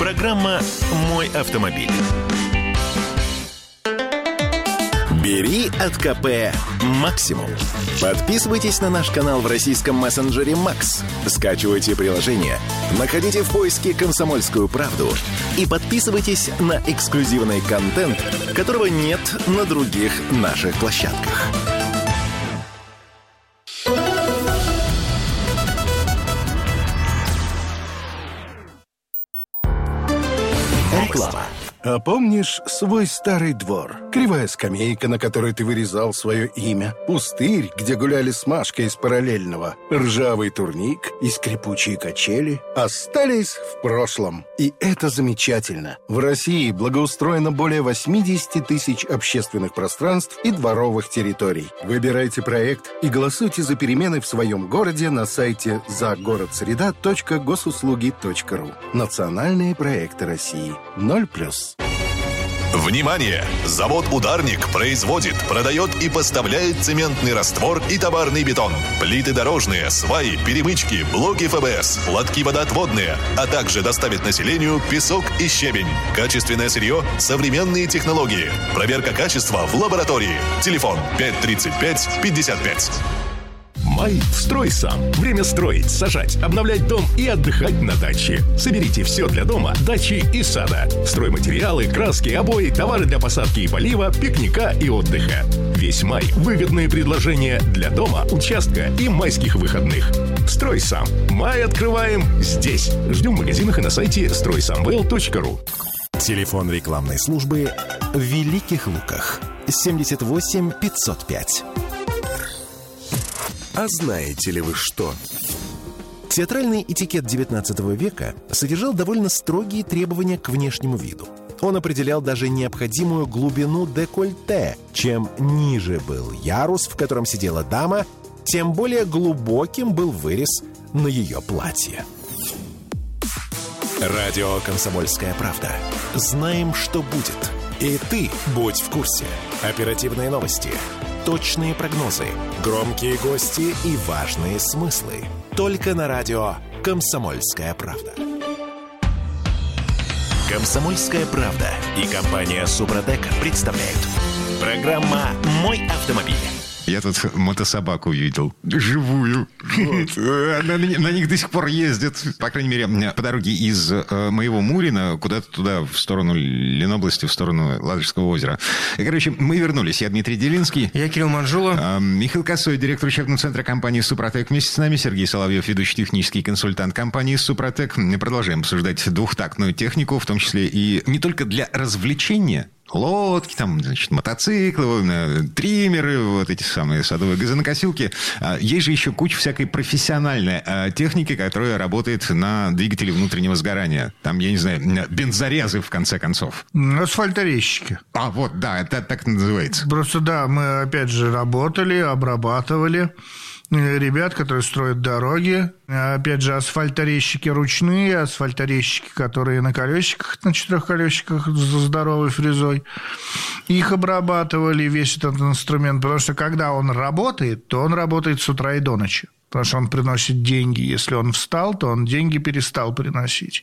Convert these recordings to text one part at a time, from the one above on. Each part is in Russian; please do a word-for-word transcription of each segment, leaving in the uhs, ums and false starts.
Программа «Мой автомобиль». Бери от КП максимум. Подписывайтесь на наш канал в российском мессенджере Макс. Скачивайте приложение, находите в поиске «Комсомольскую правду» и подписывайтесь на эксклюзивный контент, которого нет на других наших площадках. Реклама. А помнишь свой старый двор? Кривая скамейка, на которой ты вырезал свое имя. Пустырь, где гуляли с Машкой из параллельного. Ржавый турник и скрипучие качели остались в прошлом. И это замечательно. В России благоустроено более восемьдесят тысяч общественных пространств и дворовых территорий. Выбирайте проект и голосуйте за перемены в своем городе на сайте загородсреда точка госуслуги точка ру. Национальные проекты России. Ноль плюс. Внимание! Завод «Ударник» производит, продает и поставляет цементный раствор и товарный бетон, плиты дорожные, сваи, перемычки, блоки эф бэ эс, лотки водоотводные, а также доставит населению песок и щебень. Качественное сырье, современные технологии. Проверка качества в лаборатории. Телефон пять тридцать пять пятьдесят пять. Май «Строй сам». Время строить, сажать, обновлять дом и отдыхать на даче. Соберите все для дома, дачи и сада. Стройматериалы, краски, обои, товары для посадки и полива, пикника и отдыха. Весь май – выгодные предложения для дома, участка и майских выходных. «Строй сам». Май открываем здесь. Ждем в магазинах и на сайте строй сам вэ эл точка ру. Телефон рекламной службы в Великих Луках. семьдесят восемь пятьсот пять. А знаете ли вы что? Театральный этикет девятнадцатого века содержал довольно строгие требования к внешнему виду. Он определял даже необходимую глубину декольте. Чем ниже был ярус, в котором сидела дама, тем более глубоким был вырез на ее платье. Радио «Комсомольская правда». Знаем, что будет. И ты будь в курсе. Оперативные новости, точные прогнозы, громкие гости и важные смыслы. Только на радио «Комсомольская правда». «Комсомольская правда» и компания «Супротек» представляют. Программа «Мой автомобиль». Я тут мотособаку видел. Живую. Вот. На, на них до сих пор ездят. По крайней мере, по дороге из э, моего Мурина куда-то туда, в сторону Ленобласти, в сторону Ладожского озера. И, короче, мы вернулись. Я Дмитрий Делинский. Я Кирилл Манжула. Э, Михаил Косой, директор учебного центра компании «Супротек». Вместе с нами Сергей Соловьев, ведущий технический консультант компании «Супротек». Мы продолжаем обсуждать двухтактную технику, в том числе и не только для развлечения. Лодки, там, значит, мотоциклы, триммеры, вот эти самые садовые газонокосилки. Есть же еще куча всякой профессиональной техники, которая работает на двигателе внутреннего сгорания. Там, я не знаю, бензорезы, в конце концов. Асфальторезчики. А, вот, да, это так называется. Просто, да, мы, опять же, работали, обрабатывали ребят, которые строят дороги. Опять же, асфальторезчики ручные, асфальторезчики, которые на колесиках, на четырехколесиках с здоровой фрезой. Их обрабатывали, весь этот инструмент, потому что когда он работает, то он работает с утра и до ночи. Потому что он приносит деньги. Если он встал, то он деньги перестал приносить.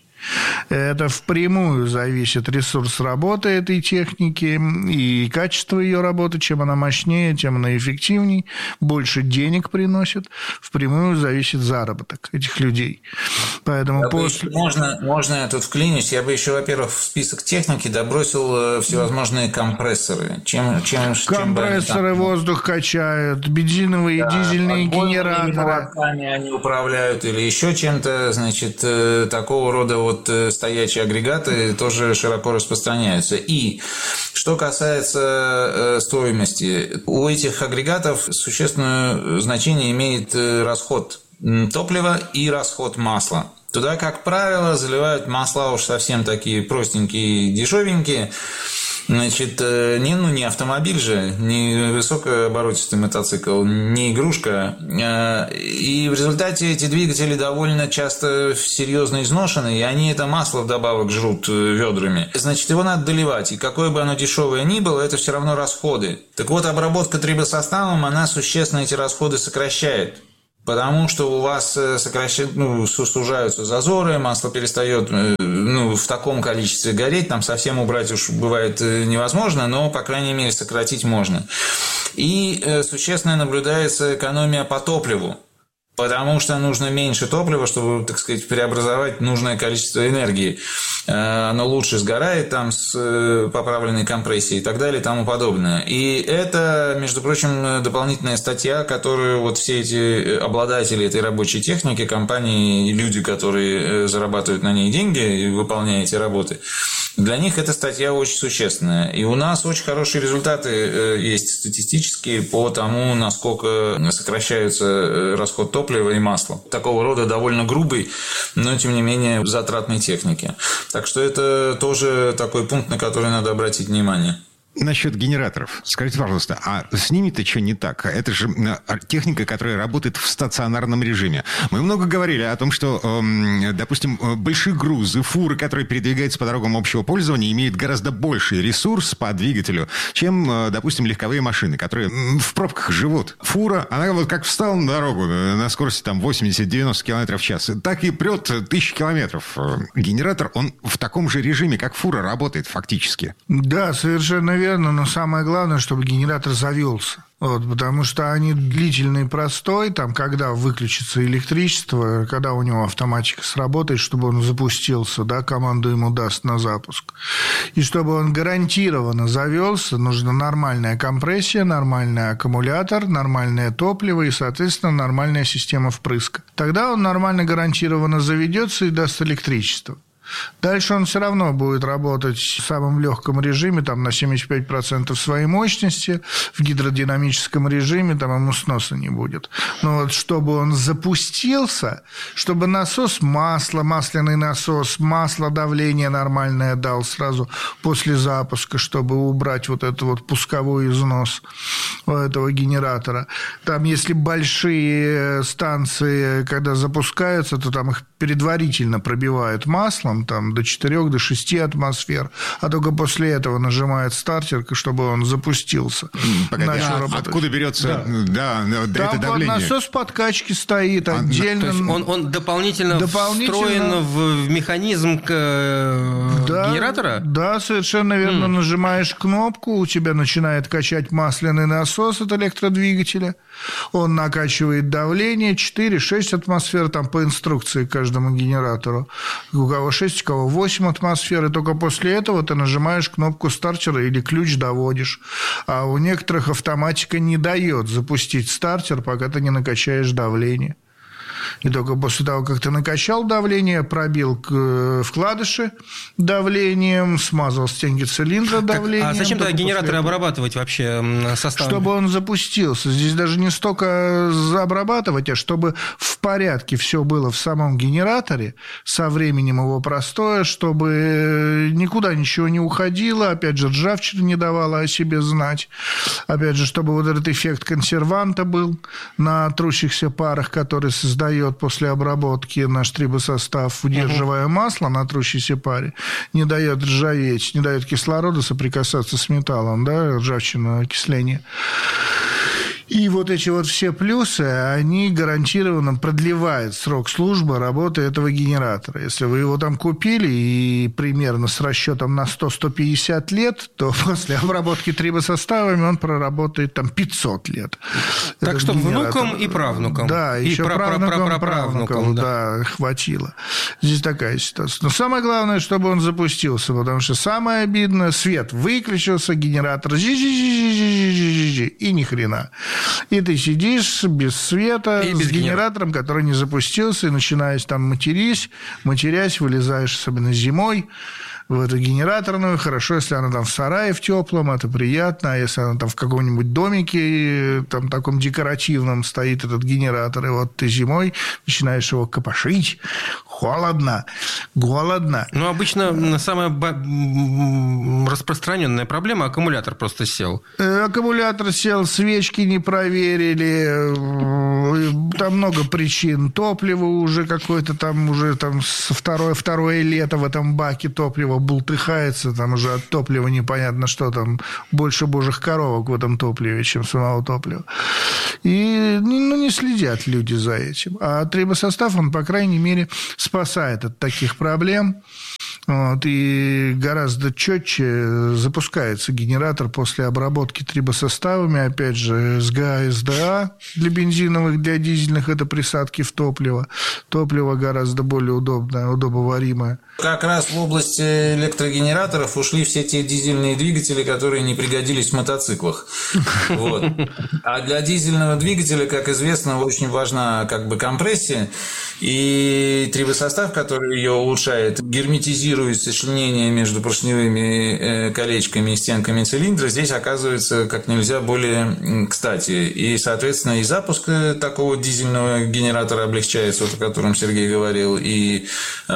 Это впрямую зависит ресурс работы этой техники и качество ее работы. Чем она мощнее, тем она эффективнее, больше денег приносит. Впрямую зависит заработок этих людей. Поэтому после... можно, можно я тут вклинюсь? Я бы еще, во-первых, в список техники добросил всевозможные компрессоры. Чем, чем, компрессоры чем воздух качают, бензиновые да, и дизельные генераторы. Они управляют или еще чем-то, значит, такого рода вот стоячие агрегаты тоже широко распространяются. И что касается стоимости, у этих агрегатов существенное значение имеет расход топлива и расход масла. Туда, как правило, заливают масла уж совсем такие простенькие, дешевенькие. Значит, не, ну, не автомобиль же, не высокооборотистый мотоцикл, не игрушка. И в результате эти двигатели довольно часто серьезно изношены, и они это масло вдобавок жрут ведрами. Значит, его надо доливать, и какое бы оно дешевое ни было, это все равно расходы. Так вот, обработка трибосоставом, она существенно эти расходы сокращает. Потому что у вас сокращают, ну, сужаются зазоры, масло перестает, ну, в таком количестве гореть, там совсем убрать уж бывает невозможно, но, по крайней мере, сократить можно. И существенно наблюдается экономия по топливу. Потому что нужно меньше топлива, чтобы, так сказать, преобразовать нужное количество энергии. Оно лучше сгорает там с поправленной компрессией и так далее и тому подобное. И это, между прочим, дополнительная статья, которую вот все эти обладатели этой рабочей техники, компании, люди, которые зарабатывают на ней деньги, выполняя эти работы, для них эта статья очень существенная. И у нас очень хорошие результаты есть статистические по тому, насколько сокращается расход топлива и масла. Такого рода довольно грубый, но, тем не менее, затратной техники. Так что это тоже такой пункт, на который надо обратить внимание. Насчет генераторов. Скажите, пожалуйста, а с ними-то что не так? Это же техника, которая работает в стационарном режиме. Мы много говорили о том, что, допустим, большие грузы, фуры, которые передвигаются по дорогам общего пользования, имеют гораздо больший ресурс по двигателю, чем, допустим, легковые машины, которые в пробках живут. Фура, она вот как встала на дорогу на скорости там восемьдесят-девяносто километров в час, так и прет тысячи километров. Генератор, он в таком же режиме, как фура, работает фактически. Да, совершенно верно. Верно, но самое главное, чтобы генератор завелся. Вот, потому что они длительный простой, там, когда выключится электричество, когда у него автоматика сработает, чтобы он запустился, да, команду ему даст на запуск. И чтобы он гарантированно завелся, нужна нормальная компрессия, нормальный аккумулятор, нормальное топливо и, соответственно, нормальная система впрыска. Тогда он нормально гарантированно заведется и даст электричество. Дальше он все равно будет работать в самом легком режиме, там, на семьдесят пять процентов своей мощности, в гидродинамическом режиме, там ему сноса не будет. Но вот чтобы он запустился, чтобы насос масла, масляный насос, масло давление нормальное дал сразу после запуска, чтобы убрать вот этот вот пусковой износ этого генератора. Там, если большие станции, когда запускаются, то там их предварительно пробивают маслом, там, до четырёх, до шести атмосфер, а только после этого нажимает стартер, чтобы он запустился. Погоди, а откуда берется да. Да, да, это давление? Там насос подкачки стоит а, отдельно. То есть он, он дополнительно, дополнительно встроен в механизм да, генератора? Да, совершенно верно. Mm. Нажимаешь кнопку, у тебя начинает качать масляный насос от электродвигателя. Он накачивает давление четыре-шесть атмосфер, там по инструкции каждому генератору. У кого шесть, у кого восемь атмосфер, и только после этого ты нажимаешь кнопку стартера или ключ доводишь. А у некоторых автоматика не дает запустить стартер, пока ты не накачаешь давление. И только после того, как ты накачал давление, пробил вкладыши давлением, смазал стенки цилиндра давлением. А зачем тогда генераторы обрабатывать вообще составом? Чтобы он запустился. Здесь даже не столько обрабатывать, а чтобы в порядке все было в самом генераторе, со временем его простоя, чтобы никуда ничего не уходило, опять же, ржавчина не давала о себе знать. Опять же, чтобы вот этот эффект консерванта был на трущихся парах, который создает после обработки наш трибосостав, удерживая uh-huh. масло на трущейся паре, не дает ржаветь, не дает кислорода соприкасаться с металлом, да, ржавчина, окисление. И вот эти вот все плюсы, они гарантированно продлевают срок службы работы этого генератора. Если вы его там купили и примерно с расчетом на сто - сто пятьдесят лет, то после обработки трибосоставами он проработает там пятьсот лет. Так что генератор. Внукам и правнукам. Да, и еще правнукам, правнукам, да. да, хватило. Здесь такая ситуация. Но самое главное, чтобы он запустился, потому что самое обидное, свет выключился, генератор и ни хрена. И ты сидишь без света, и без с генератором, который не запустился, и начинаешь там матерись, матерясь, вылезаешь, особенно зимой, в эту генераторную. Хорошо, если она там в сарае в теплом, это приятно. А если она там в каком-нибудь домике, там таком декоративном стоит этот генератор, и вот ты зимой начинаешь его копошить, холодно, голодно. Ну, обычно самая распространенная проблема – аккумулятор просто сел. Аккумулятор сел, свечки не проверили, там много причин. Топливо уже какое-то там, уже там второе, второе лето в этом баке топлива топливо бултыхается, там уже от топлива непонятно что там, больше божьих коровок в этом топливе, чем самого топлива. И ну, не следят люди за этим. А трибосостав, он, по крайней мере, спасает от таких проблем. Вот, и гораздо четче запускается генератор после обработки трибосоставами, опять же, эс гэ а, эс дэ а для бензиновых, для дизельных это присадки в топливо. Топливо гораздо более удобное, удобоваримое. Как раз в области электрогенераторов ушли все те дизельные двигатели, которые не пригодились в мотоциклах. Вот. А для дизельного двигателя, как известно, очень важна как бы компрессия, и трибосостав, который ее улучшает, герметизирует сочленение между поршневыми колечками и стенками цилиндра, здесь оказывается как нельзя более кстати. И, соответственно, и запуск такого дизельного генератора облегчается, вот о котором Сергей говорил, и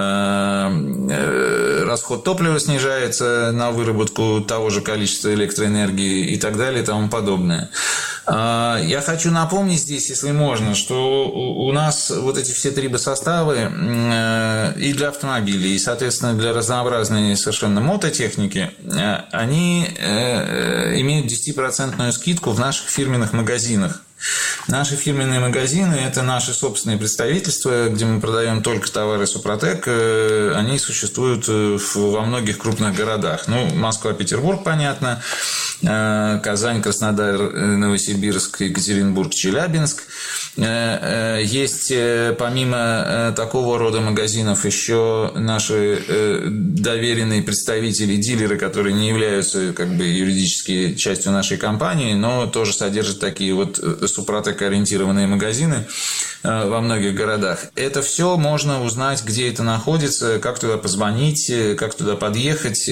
э, расход топлива снижается на выработку того же количества электроэнергии и так далее и тому подобное. Я хочу напомнить здесь, если можно, что у нас вот эти все трибосоставы и для автомобилей, и, соответственно, для разнообразной совершенно мототехники, они имеют десятипроцентную скидку в наших фирменных магазинах. Наши фирменные магазины – это наши собственные представительства, где мы продаем только товары Супротек. Они существуют во многих крупных городах. Ну, Москва, Петербург, понятно, Казань, Краснодар, Новосибирск, Екатеринбург, Челябинск. Есть помимо такого рода магазинов еще наши доверенные представители, дилеры, которые не являются как бы юридически частью нашей компании, но тоже содержат такие вот Супротек-ориентированные магазины во многих городах. Это все можно узнать, где это находится, как туда позвонить, как туда подъехать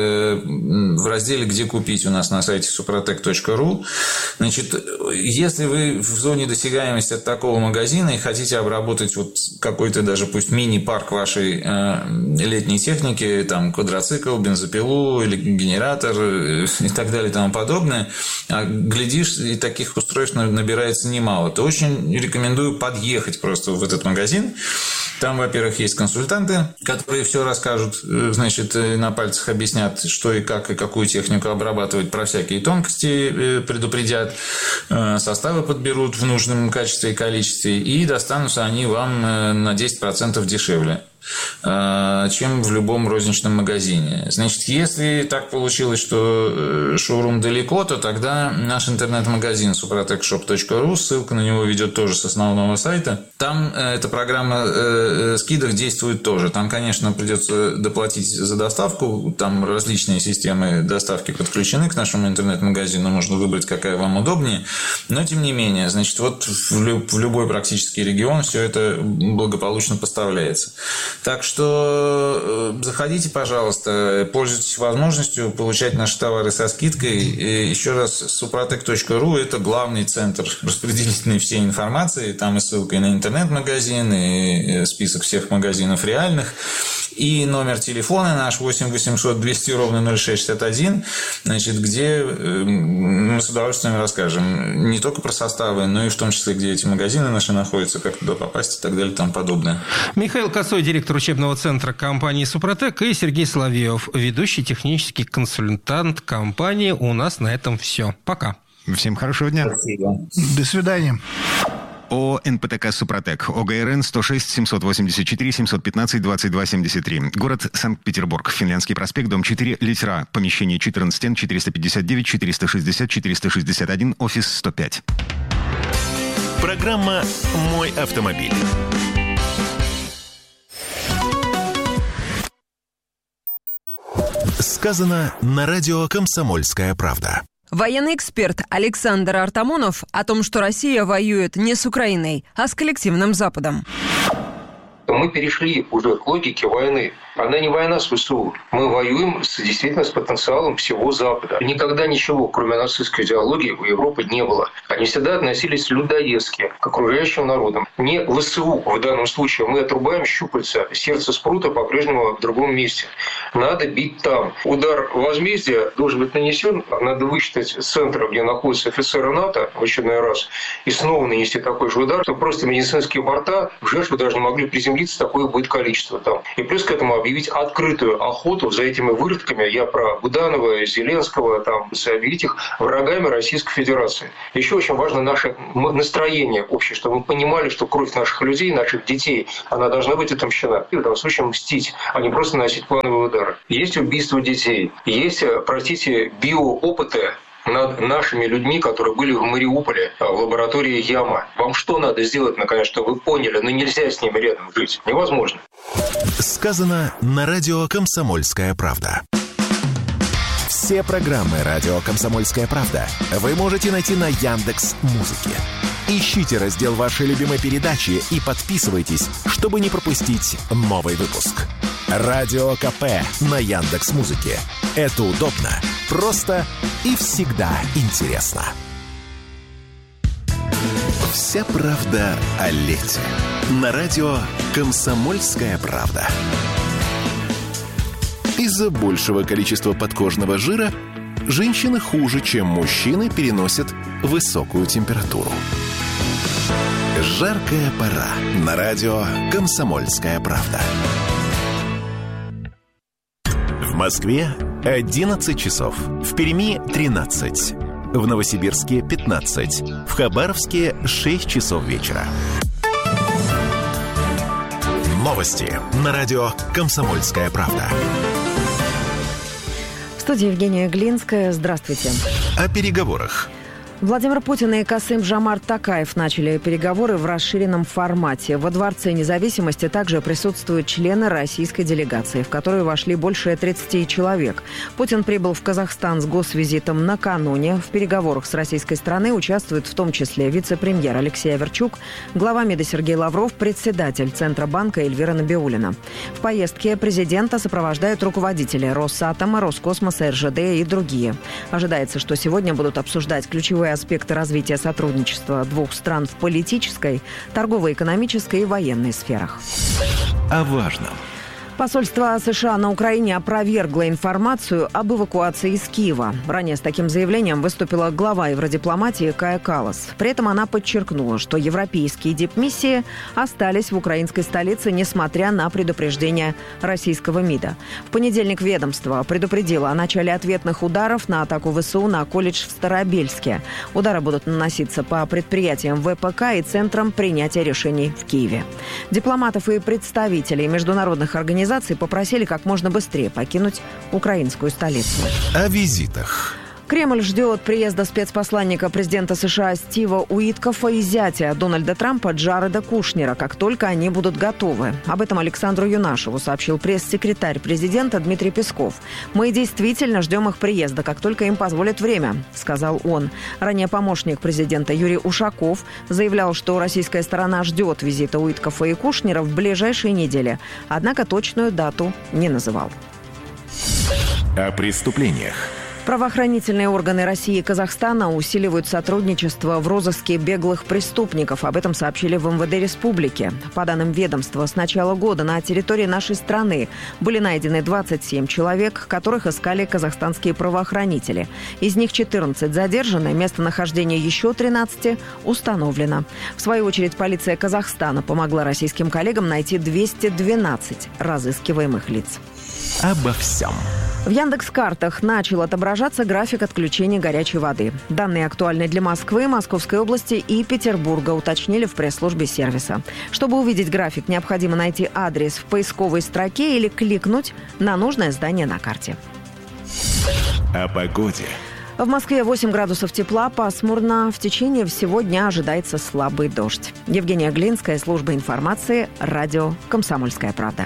в разделе «Где купить» у нас на сайте супротек точка ру. Значит, если вы в зоне досягаемости от такого магазина и хотите обработать вот какой-то даже пусть мини-парк вашей летней техники, там квадроцикл, бензопилу или генератор и так далее и тому подобное, глядишь, и таких устройств набирается немало, то очень рекомендую подъехать просто в этот магазин. Там, во-первых, есть консультанты, которые все расскажут, значит, на пальцах объяснят, что и как, и какую технику обрабатывать, про всякие тонкости предупредят, составы подберут в нужном качестве и количестве, и достанутся они вам на десять процентов дешевле, чем в любом розничном магазине. Значит, если так получилось, что шоурум далеко, то тогда наш интернет-магазин супротек шоп точка ру, ссылка на него ведет тоже с основного сайта. Там эта программа скидок действует тоже. Там, конечно, придется доплатить за доставку. Там различные системы доставки подключены к нашему интернет-магазину. Можно выбрать, какая вам удобнее. Но, тем не менее, значит, вот в любой практически регион все это благополучно поставляется. Так что заходите, пожалуйста, пользуйтесь возможностью получать наши товары со скидкой. И еще раз, супротек точка ру – это главный центр распределительной всей информации. Там и ссылка и на интернет-магазин, и список всех магазинов реальных. И номер телефона наш восемь восемьсот двести ровно ноль шесть шестьдесят один, значит, где мы с удовольствием расскажем не только про составы, но и в том числе, где эти магазины наши находятся, как туда попасть и так далее и тому подобное. Михаил Косой, директор учебного центра компании «Супротек», и Сергей Соловьев, ведущий технический консультант компании. У нас на этом все. Пока. Всем хорошего дня. Спасибо. До свидания. ООО «эн пэ тэ ка Супротек», О Г Р Н сто шесть семьсот восемьдесят четыре семьсот пятнадцать двадцать два семьдесят три. Город Санкт-Петербург. Финляндский проспект, дом четыре, литера А. Помещение четырнадцать Н, четыреста пятьдесят девять, четыреста шестьдесят, четыреста шестьдесят один, офис сто пять. Программа «Мой автомобиль». Сказано на радио «Комсомольская правда». Военный эксперт Александр Артамонов о том, что Россия воюет не с Украиной, а с коллективным Западом. Мы перешли уже к логике войны. Она не война с вэ эс у. Мы воюем с, действительно с потенциалом всего Запада. Никогда ничего, кроме нацистской идеологии, у Европы не было. Они всегда относились людоедски к окружающим народам. Не вэ эс у в данном случае. Мы отрубаем щупальца. Сердце спрута по-прежнему в другом месте. Надо бить там. Удар возмездия должен быть нанесен. Надо высчитать центр, где находятся офицеры НАТО в очередной раз, и снова нанести такой же удар, что просто медицинские борта в жертву даже не могли приземлиться, такое будет количество там. И плюс к этому объект объявить открытую охоту за этими выродками. Я про Буданова, Зеленского, там, объявить их врагами Российской Федерации. Еще очень важно наше настроение общее, чтобы мы понимали, что кровь наших людей, наших детей, она должна быть отомщена. И в данном случае мстить, а не просто наносить плановые удары. Есть убийство детей, есть, простите, биоопыты над нашими людьми, которые были в Мариуполе, в лаборатории Яма. Вам что надо сделать, наконец, чтобы вы поняли, но нельзя с ними рядом жить. Невозможно. Сказано на радио «Комсомольская правда». Все программы радио «Комсомольская правда» вы можете найти на Яндекс.Музыке. Ищите раздел вашей любимой передачи и подписывайтесь, чтобы не пропустить новый выпуск. Радио КП на Яндекс.Музыке. Это удобно, просто и всегда интересно. Вся правда о лете. На радио «Комсомольская правда». Из-за большего количества подкожного жира женщины хуже, чем мужчины, переносят высокую температуру. Жаркая пора. На радио «Комсомольская правда». В Москве одиннадцать часов. В Перми тринадцать. В Новосибирске пятнадцать. В Хабаровске шесть часов вечера. Новости на радио «Комсомольская правда». В студии Евгения Глинская. Здравствуйте. О переговорах. Владимир Путин и Касым-Жомарт Токаев начали переговоры в расширенном формате. Во Дворце независимости также присутствуют члены российской делегации, в которую вошли больше тридцати человек. Путин прибыл в Казахстан с госвизитом накануне. В переговорах с российской стороны участвуют в том числе вице-премьер Алексей Аверчук, глава МИДа Сергей Лавров, председатель Центробанка Эльвира Набиуллина. В поездке президента сопровождают руководители Росатома, Роскосмоса, эр жэ дэ и другие. Ожидается, что сегодня будут обсуждать ключевые аспекты развития сотрудничества двух стран в политической, торгово-экономической и военной сферах. О важном. Посольство США на Украине опровергло информацию об эвакуации из Киева. Ранее с таким заявлением выступила глава евродипломатии Кая Каллас. При этом она подчеркнула, что европейские дипмиссии остались в украинской столице, несмотря на предупреждение российского МИДа. В понедельник ведомство предупредило о начале ответных ударов на атаку вэ эс у на колледж в Старобельске. Удары будут наноситься по предприятиям вэ пэ ка и центрам принятия решений в Киеве. Дипломатов и представителей международных организаций попросили как можно быстрее покинуть украинскую столицу. О визитах. Кремль ждет приезда спецпосланника президента США Стива Уиткофа и зятя Дональда Трампа Джареда Кушнера, как только они будут готовы. Об этом Александру Юнашеву сообщил пресс-секретарь президента Дмитрий Песков. «Мы действительно ждем их приезда, как только им позволит время», — сказал он. Ранее помощник президента Юрий Ушаков заявлял, что российская сторона ждет визита Уиткофа и Кушнера в ближайшие недели, однако точную дату не называл. О преступлениях. Правоохранительные органы России и Казахстана усиливают сотрудничество в розыске беглых преступников. Об этом сообщили в эм вэ дэ республики. По данным ведомства, с начала года на территории нашей страны были найдены двадцать семь человек, которых искали казахстанские правоохранители. Из них четырнадцать задержаны, местонахождение еще тринадцати установлено. В свою очередь, полиция Казахстана помогла российским коллегам найти двести двенадцать разыскиваемых лиц. Обо всем. В Яндекс.Картах начал отображаться график отключения горячей воды. Данные актуальны для Москвы, Московской области и Петербурга, уточнили в пресс-службе сервиса. Чтобы увидеть график, необходимо найти адрес в поисковой строке или кликнуть на нужное здание на карте. О погоде. В Москве восемь градусов тепла, пасмурно. В течение всего дня ожидается слабый дождь. Евгения Глинская, служба информации, радио «Комсомольская правда».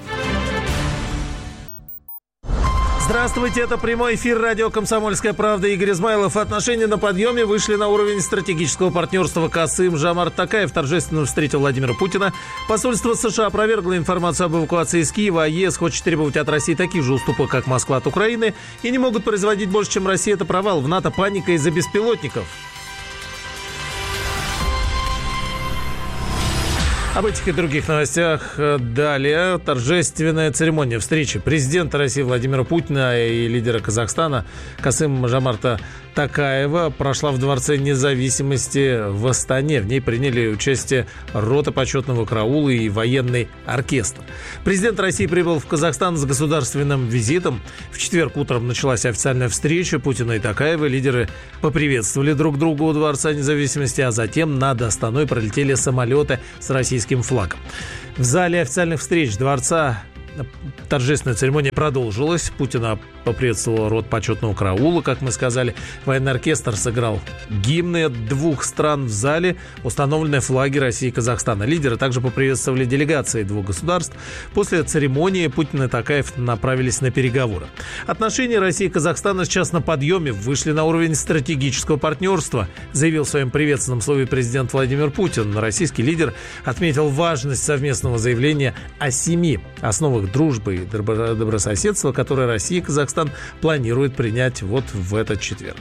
Здравствуйте, это прямой эфир радио «Комсомольская правда». Игорь Измайлов. Отношения на подъеме вышли на уровень стратегического партнерства. Касым-Жомарт Токаев торжественно встретил Владимира Путина. Посольство США опровергло информацию об эвакуации из Киева, а ЕС хочет требовать от России таких же уступок, как Москва от Украины, и не могут производить больше, чем Россия. Это провал. В НАТО паника из-за беспилотников. Об этих и других новостях далее. Торжественная церемония встречи президента России Владимира Путина и лидера Казахстана Касым-Жомарта Токаева прошла в Дворце независимости в Астане. В ней приняли участие рота почетного караула и военный оркестр. Президент России прибыл в Казахстан с государственным визитом. В четверг утром началась официальная встреча Путина и Токаева. Лидеры поприветствовали друг друга у Дворца независимости, а затем над Астаной пролетели самолеты с российским флагом. В зале официальных встреч Дворца торжественная церемония продолжилась. Путина поприветствовал рот почетного караула, как мы сказали. Военный оркестр сыграл гимны двух стран. В зале установлены флаги России и Казахстана. Лидеры также поприветствовали делегации двух государств. После церемонии Путин и Токаев направились на переговоры. Отношения России и Казахстана сейчас на подъеме, вышли на уровень стратегического партнерства, заявил в своем приветственном слове президент Владимир Путин. Российский лидер отметил важность совместного заявления о семи основах дружбы и добрососедства, которые Россия и Казахстан планирует принять вот в этот четверг.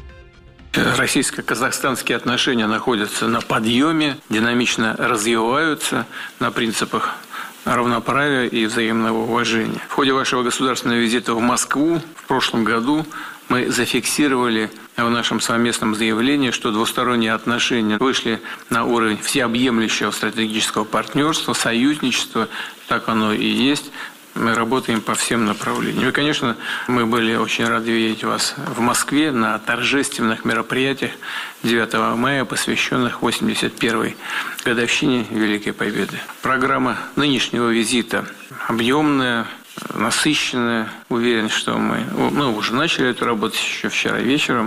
Российско-казахстанские отношения находятся на подъеме, динамично развиваются на принципах равноправия и взаимного уважения. В ходе вашего государственного визита в Москву в прошлом году мы зафиксировали в нашем совместном заявлении, что двусторонние отношения вышли на уровень всеобъемлющего стратегического партнерства, союзничества. Так оно и есть. Мы работаем по всем направлениям. И, конечно, мы были очень рады видеть вас в Москве на торжественных мероприятиях девятого мая, посвященных восемьдесят первой годовщине Великой Победы. Программа нынешнего визита объемная, насыщенная. Уверен, что мы, мы уже начали эту работу еще вчера вечером.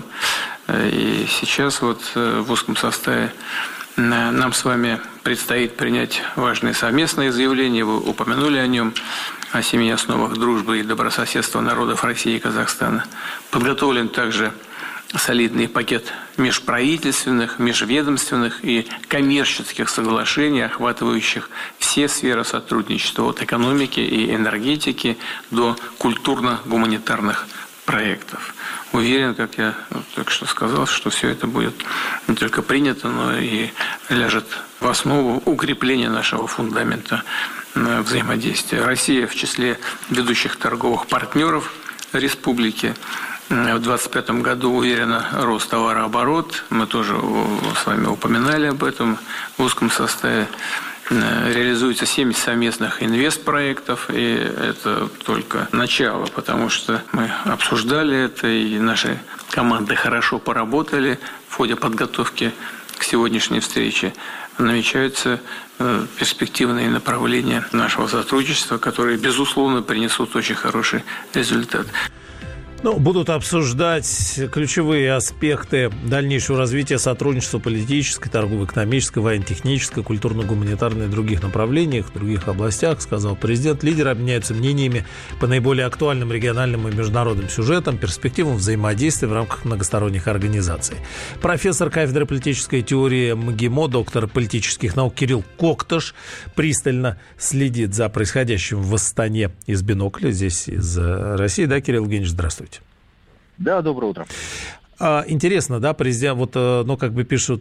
И сейчас вот в узком составе нам с вами предстоит принять важные совместные заявления. Вы упомянули о нем, о семи основах дружбы и добрососедства народов России и Казахстана. Подготовлен также солидный пакет межправительственных, межведомственных и коммерческих соглашений, охватывающих все сферы сотрудничества от экономики и энергетики до культурно-гуманитарных проектов. Уверен, как я только что сказал, что все это будет не только принято, но и ляжет в основу укрепления нашего фундамента взаимодействия. Россия в числе ведущих торговых партнеров республики. В две тысячи двадцать пятом году уверенно рост товарооборот. Мы тоже с вами упоминали об этом в узком составе. Реализуется семь совместных инвестпроектов, и это только начало, потому что мы обсуждали это, и наши команды хорошо поработали в ходе подготовки к сегодняшней встрече. Намечаются перспективные направления нашего сотрудничества, которые, безусловно, принесут очень хороший результат. Ну, будут обсуждать ключевые аспекты дальнейшего развития сотрудничества политической, торгово-экономической, военно-технической, культурно-гуманитарной и других направлениях, в других областях, сказал президент. Лидеры обменяются мнениями по наиболее актуальным региональным и международным сюжетам, перспективам взаимодействия в рамках многосторонних организаций. Профессор кафедры политической теории МГИМО, доктор политических наук Кирилл Коктыш пристально следит за происходящим в Астане из бинокля, здесь из России. Да, Кирилл Евгеньевич, здравствуйте. Да, доброе утро. Интересно, да, президент, вот, ну, как бы пишут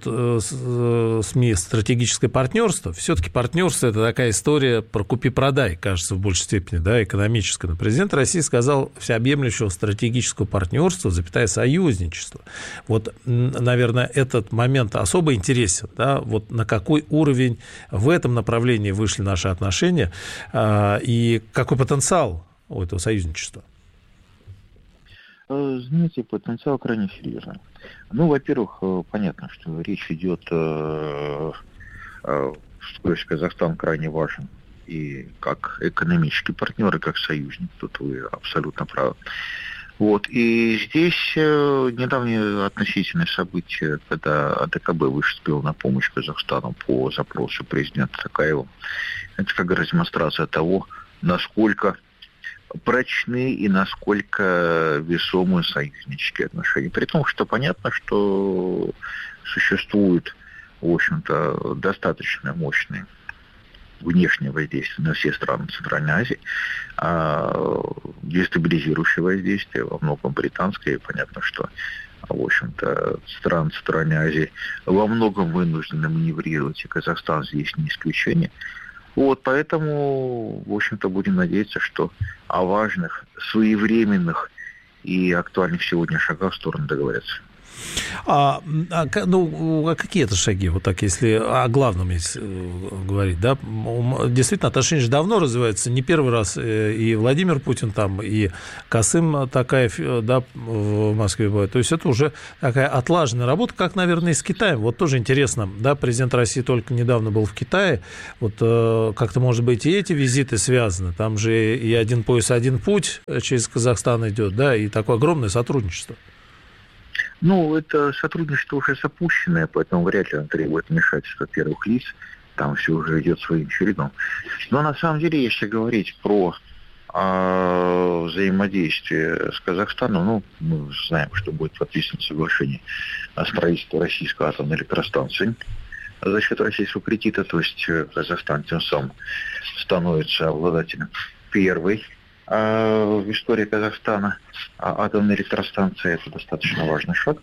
СМИ, стратегическое партнерство. Все-таки партнерство – это такая история про купи-продай, кажется, в большей степени, да, экономическая. Но президент России сказал всеобъемлющего стратегического партнерства, запятая союзничество. Вот, наверное, этот момент особо интересен, да, вот на какой уровень в этом направлении вышли наши отношения и какой потенциал у этого союзничества? Знаете, потенциал крайне серьезный. Ну, во-первых, понятно, что речь идет, что Казахстан крайне важен и как экономический партнер, и как союзник. Тут вы абсолютно правы. Вот. И здесь недавние относительные события, когда АДКБ выступил на помощь Казахстану по запросу президента Токаева, это как раз демонстрация того, насколько прочны и насколько весомые союзнические отношения. При том, что понятно, что существует, в общем-то, достаточно мощное внешнее воздействие на все страны Центральной Азии, а дестабилизирующее воздействие во многом британское. И понятно, что в общем-то, стран Центральной Азии во многом вынуждены маневрировать, и Казахстан здесь не исключение. Вот, поэтому, в общем-то, будем надеяться, что о важных, своевременных и актуальных сегодня шагах стороны договорятся. А, а, ну, а какие это шаги, вот так, если о главном если говорить, да? Действительно, отношения же давно развиваются, не первый раз и Владимир Путин там, и Касым Такаев, да, в Москве бывает. То есть это уже такая отлаженная работа, как, наверное, и с Китаем. Вот тоже интересно, да, президент России только недавно был в Китае, вот как-то, может быть, и эти визиты связаны, там же и один пояс, один путь через Казахстан идет, да, и такое огромное сотрудничество. Ну, это сотрудничество уже запущенное, поэтому вряд ли оно требует вмешательства первых лиц. Там все уже идет своим чередом. Но на самом деле, если говорить про э, взаимодействие с Казахстаном, ну, мы знаем, что будет подписано соглашение о строительстве российской атомной электростанции за счет российского кредита. То есть Казахстан тем самым становится обладателем первой в истории Казахстана атомной электростанции. Это достаточно важный шаг.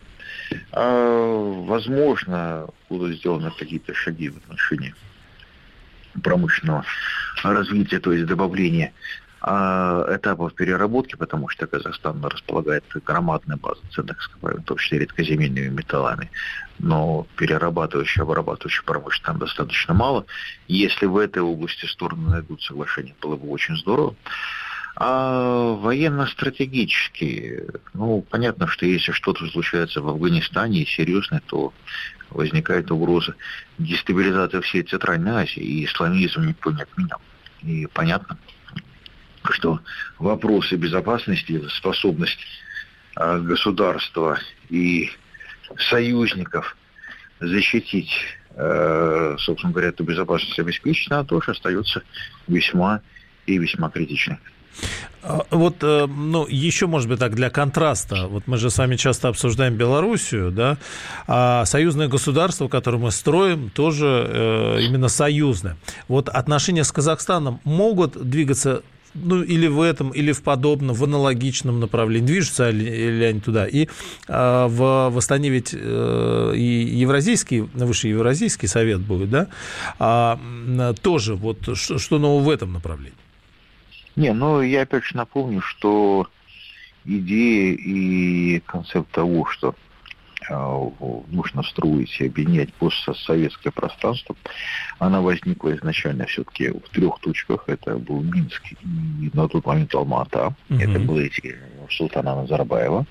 Возможно, будут сделаны какие-то шаги в отношении промышленного развития, то есть добавления этапов переработки, потому что Казахстан располагает громадной базой ценных ископаемых, в том числе редкоземельными металлами, но перерабатывающей, обрабатывающей промышленности там достаточно мало. Если в этой области стороны найдут соглашение, было бы очень здорово. А военно-стратегически, ну, понятно, что если что-то случается в Афганистане серьезно, то возникает угроза дестабилизации всей Центральной Азии, и исламизм никто не отменял. И понятно, что вопросы безопасности, способность государства и союзников защитить, собственно говоря, эту безопасность обеспечить, она тоже остается весьма и весьма критичной. Вот, ну, еще, может быть, так, для контраста, вот мы же с вами часто обсуждаем Белоруссию, да, а союзное государство, которое мы строим, тоже э, именно союзное. Вот отношения с Казахстаном могут двигаться, ну, или в этом, или в подобном, в аналогичном направлении, движутся ли, ли они туда, и э, в, в Астане ведь э, и Евразийский, Высший Евразийский совет будет, да, а, тоже, вот, что, что нового в этом направлении? Не, ну я опять же напомню, что идея и концепт того, что э, нужно строить и объединять постсоветское пространство, она возникла изначально все-таки в трех точках. Это был Минск и на тот момент Алма-Ата. Mm-hmm. Это была идея Султана Назарбаева.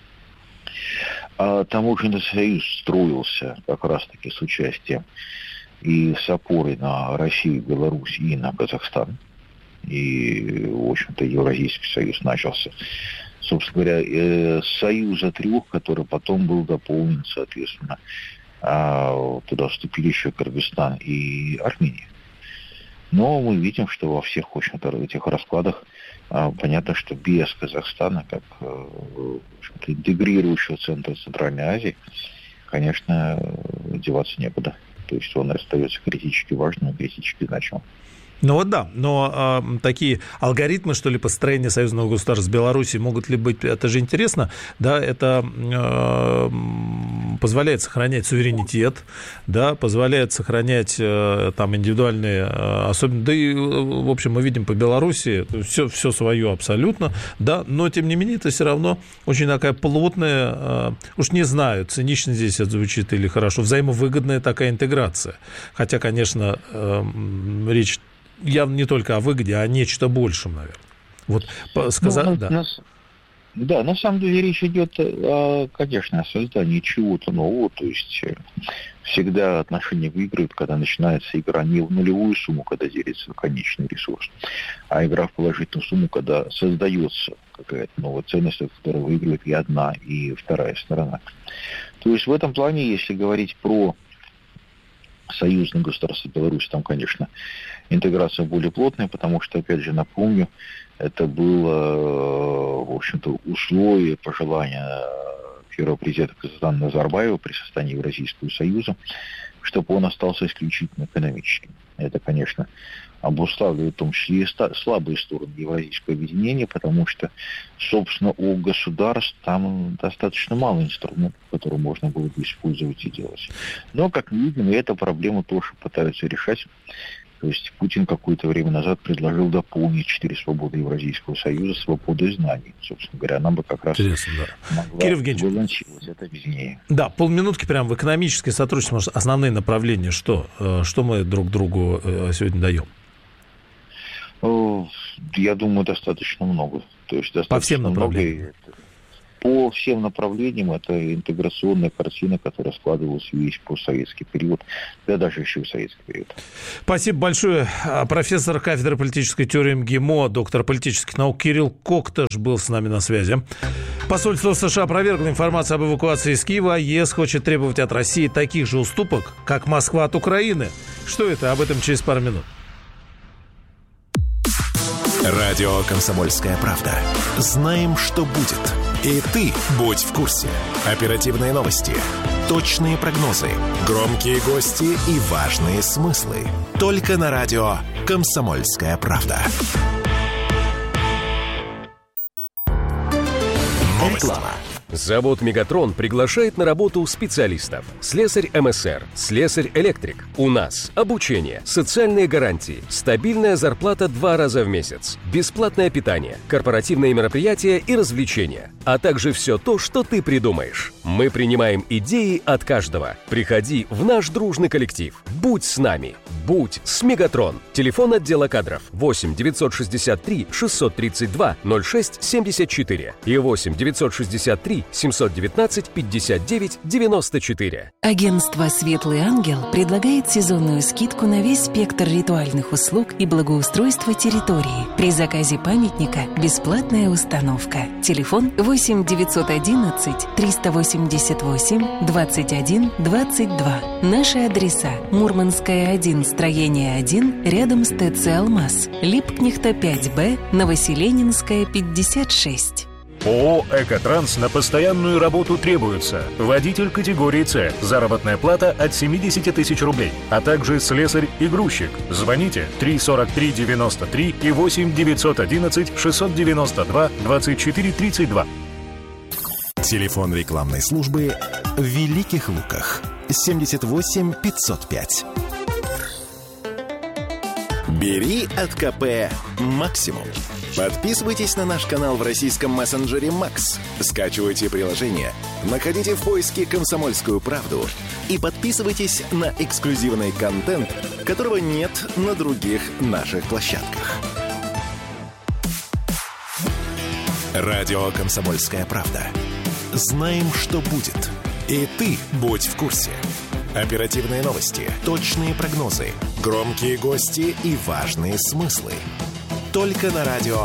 А таможенный союз строился как раз-таки с участием и с опорой на Россию, Беларусь и на Казахстан. И, в общем-то, Евразийский союз начался, собственно говоря, с союза трех, который потом был дополнен, соответственно, туда вступили еще Кыргызстан и Армения. Но мы видим, что во всех, в общем-то, этих раскладах понятно, что без Казахстана, как, в общем-то, интегрирующего центра Центральной Азии, конечно, деваться некуда. То есть он остается критически важным и критически значимым. Ну вот да, но э, такие алгоритмы, что ли, построения союзного государства с Белоруссией могут ли быть, это же интересно, да, это э, позволяет сохранять суверенитет, да, позволяет сохранять э, там индивидуальные э, особенности, да и, в общем, мы видим по Белоруссии все, все свое абсолютно, да, но, тем не менее, это все равно очень такая плотная, э, уж не знаю, цинично здесь это звучит или хорошо, взаимовыгодная такая интеграция, хотя, конечно, э, речь явно не только о выгоде, а о нечто большем, наверное. Вот сказать, ну, да. На, да, на самом деле речь идет, конечно, о создании чего-то нового, то есть всегда отношения выигрывают, когда начинается игра не в нулевую сумму, когда делится конечный ресурс, а игра в положительную сумму, когда создается какая-то новая ценность, в которой выигрывает и одна, и вторая сторона. То есть в этом плане, если говорить про союзное государство Беларуси, там, конечно, интеграция более плотная, потому что, опять же, напомню, это было, в общем-то, условие, пожелания первого президента Казахстана Назарбаева при создании Евразийского союза, чтобы он остался исключительно экономическим. Это, конечно, обуславливает в том числе и слабые стороны евразийского объединения, потому что, собственно, у государств там достаточно мало инструментов, которые можно было бы использовать и делать. Но, как мы видим, эту проблему тоже пытаются решать. То есть Путин какое-то время назад предложил дополнить четыре свободы Евразийского союза свободой знаний. Собственно говоря, она бы как раз да. могла балансировать это объединение. Да, полминутки прямо в экономическое сотрудничество. Может, основные направления, что, что мы друг другу сегодня даем? Я думаю, достаточно много. То есть достаточно по всем направлениям? Много. По всем направлениям это интеграционная картина, которая складывалась весь постсоветский период, да даже еще и советский период. Спасибо большое. Профессор кафедры политической теории МГИМО, доктор политических наук Кирилл Коктыш был с нами на связи. Посольство США опровергло информацию об эвакуации из Киева. ЕС хочет требовать от России таких же уступок, как Москва от Украины. Что это? Об этом через пару минут. Радио «Комсомольская правда». Знаем, что будет. И ты будь в курсе. Оперативные новости, точные прогнозы, громкие гости и важные смыслы. Только на радио «Комсомольская правда». Реклама. Завод «Мегатрон» приглашает на работу специалистов. Слесарь МСР, слесарь-электрик. У нас обучение, социальные гарантии, стабильная зарплата два раза в месяц, бесплатное питание, корпоративные мероприятия и развлечения, а также все то, что ты придумаешь. Мы принимаем идеи от каждого. Приходи в наш дружный коллектив. Будь с нами. Будь с «Мегатрон». Телефон отдела кадров восемь девятьсот шестьдесят три шестьсот тридцать два ноль шесть семьдесят четыре и восемь девятьсот шестьдесят три семьсот девятнадцать пятьдесят девять девяносто четыре. Агентство «Светлый ангел» предлагает сезонную скидку на весь спектр ритуальных услуг и благоустройства территории. При заказе памятника бесплатная установка. Телефон восемь девятьсот одиннадцать триста восемьдесят восемь двадцать один двадцать два. Наши адреса: Мурманская, один, строение один, рядом с ТЦ «Алмаз», Липкнехта, пять Б, Новоселенинская, пятьдесят шесть. ООО «Экотранс» на постоянную работу требуется. Водитель категории С. Заработная плата от семьдесят тысяч рублей. А также слесарь и грузчик. Звоните три сорок три девяносто три и восемь девятьсот одиннадцать шестьсот девяносто два двадцать четыре тридцать два. Телефон рекламной службы в Великих Луках. семьдесят восемь пятьсот пять. Бери от КП максимум. Подписывайтесь на наш канал в российском мессенджере Макс. Скачивайте приложение, находите в поиске «Комсомольскую правду» и подписывайтесь на эксклюзивный контент, которого нет на других наших площадках. Радио «Комсомольская правда». Знаем, что будет. И ты будь в курсе. Оперативные новости, точные прогнозы, громкие гости и важные смыслы. Только на радио.